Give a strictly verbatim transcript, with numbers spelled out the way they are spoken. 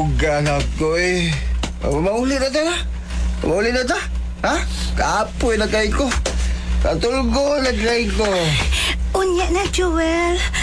Dugang ako eh. Oh, mauli na ta na. Mauli na ta. Ha? Kaapoy na kay ko. Katulgo na kay ko. Unya na, Joel.